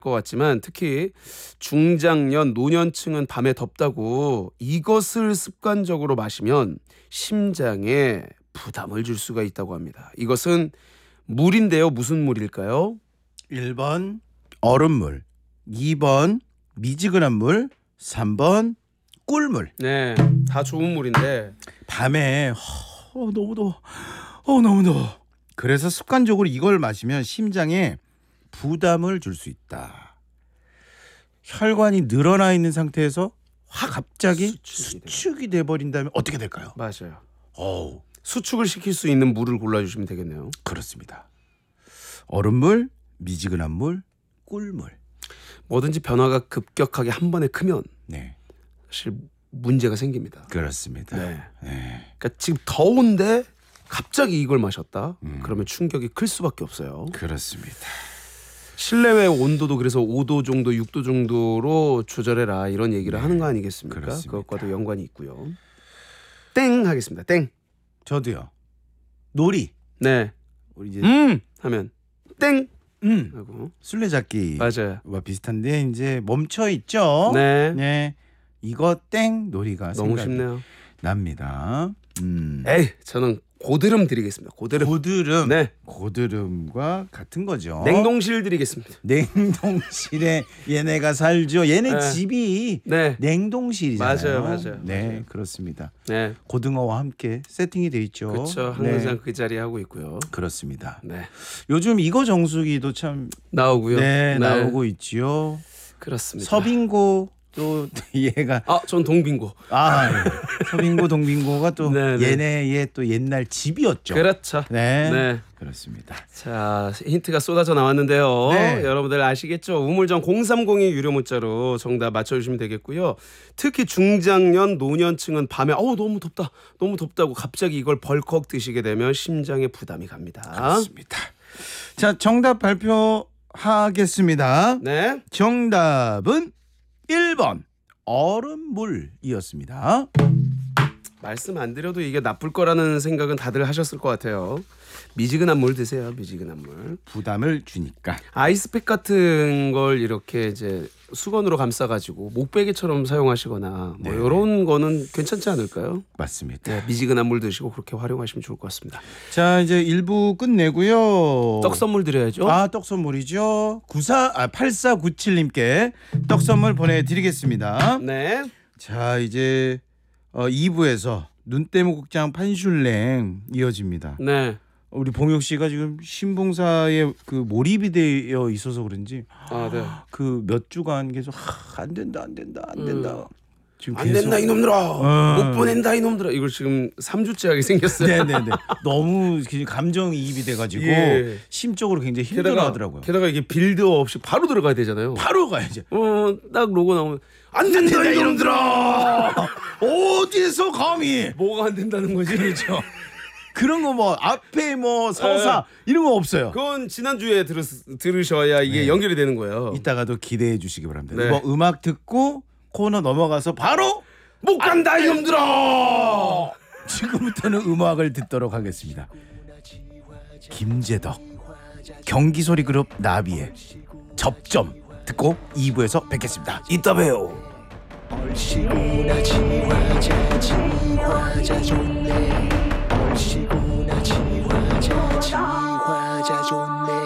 것 같지만 특히 중장년, 노년층은 밤에 덥다고 이것을 습관적으로 마시면 심장에 부담을 줄 수가 있다고 합니다. 이것은 물인데요. 무슨 물일까요? 1번 얼음물, 2번 미지근한 물, 3번 꿀물. 네, 다 좋은 물인데 밤에 너무 더워. 너무 더워. 그래서 습관적으로 이걸 마시면 심장에 부담을 줄 수 있다. 혈관이 늘어나 있는 상태에서 확 갑자기 수축이 돼버린다면 어떻게 될까요? 맞아요. 어우, 수축을 시킬 수 있는 물을 골라주시면 되겠네요. 그렇습니다. 얼음물, 미지근한 물, 꿀물. 뭐든지 변화가 급격하게 한 번에 크면 네, 사실 문제가 생깁니다. 그렇습니다. 네. 네. 그러니까 지금 더운데 갑자기 이걸 마셨다? 그러면 충격이 클 수밖에 없어요. 그렇습니다. 실내외 온도도 그래서 5도 정도, 6도 정도로 조절해라 이런 얘기를 하는 거 아니겠습니까? 그렇습니다. 그것과도 연관이 있고요. 땡 하겠습니다. 땡. 저도요. 놀이. 네. 우리 이제 하면 땡 하고. 술래잡기와 맞아요. 비슷한데 이제 멈춰 있죠. 네. 네. 이거 땡 놀이가 너무 생각이 쉽네요. 납니다. 에이, 저는 고드름 드리겠습니다. 고드름. 고드름. 네. 고드름과 같은 거죠. 냉동실 드리겠습니다. 냉동실에 얘네가 살죠. 얘네 네. 집이 네. 냉동실이잖아요. 맞아요. 네, 맞아요. 그렇습니다. 네. 고등어와 함께 세팅이 돼 있죠. 그렇죠. 네. 항상 그 자리에 하고 있고요. 그렇습니다. 네. 요즘 이거 정수기도 참 나오고요. 네, 나오고 있지요. 그렇습니다. 서빙고 또 얘가 전 동빙고. 서빙고 동빙고가 또 네, 네. 얘네의 또 옛날 집이었죠. 그렇죠. 네. 네. 그렇습니다. 자, 힌트가 쏟아져 나왔는데요. 네. 여러분들 아시겠죠? 우물정 0302 유료 문자로 정답 맞춰주시면 되겠고요. 특히 중장년, 노년층은 밤에 너무 덥다, 너무 덥다고 갑자기 이걸 벌컥 드시게 되면 심장에 부담이 갑니다. 그렇습니다. 자, 정답 발표하겠습니다. 네. 정답은 1번 얼음물이었습니다. 말씀 안 드려도 이게 나쁠 거라는 생각은 다들 하셨을 것 같아요. 미지근한 물 드세요. 미지근한 물. 부담을 주니까. 아이스팩 같은 걸 이렇게 이제 수건으로 감싸가지고 목베개처럼 사용하시거나 네. 이런 거는 괜찮지 않을까요? 맞습니다. 네, 미지근한 물 드시고 그렇게 활용하시면 좋을 것 같습니다. 자, 이제 1부 끝내고요. 떡 선물 드려야죠. 떡 선물이죠. 8497님께 떡 선물 보내드리겠습니다. 네. 자, 이제 2부에서 눈대모 극장 판슐랭 이어집니다. 네. 우리 봉혁 씨가 지금 신봉사에 그 몰입이 되어 있어서 그런지 네. 그 몇 주간 계속 안 된다. 지금 안 된다 이놈들아. 못 보낸다 이놈들아. 이걸 지금 3주째 하게 생겼어요. 네네네. 너무 감정이입이 돼가지고 예. 심적으로 굉장히 힘들어하더라고요. 게다가 이게 빌드업 없이 바로 들어가야 되잖아요. 바로 가야죠. 딱 로고 나오면 안 된다 이놈들아. 어디서 감히 뭐가 안 된다는 거지? 그렇죠. 그런 거 뭐 앞에 뭐 서사 이런 거 없어요. 그건 지난주에 들으셔야 이게 연결이 되는 거예요. 이따가도 기대해 주시기 바랍니다. 네. 뭐 음악 듣고 코너 넘어가서 바로 못 간다 이놈들아. 지금부터는 음악을 듣도록 하겠습니다. 김재덕 경기소리 그룹 나비의 접점 듣고 2부에서 뵙겠습니다. 이따 봬요. 얼씨구나 지화자 좋네. 얼씨구나 지화자 좋네.